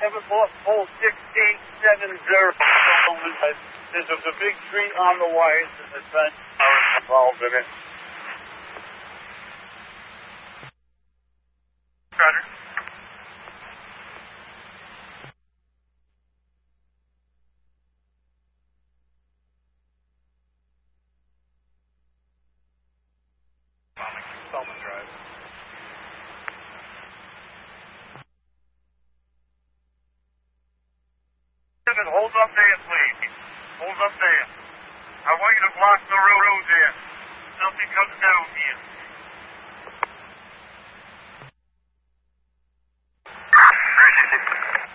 Heaven pole 6870. There's a big tree on the wires and the sun involved in it. Roger. Spellman Drive. Hold up there, please. Hold up there. I want you to block the road there. Something comes down here.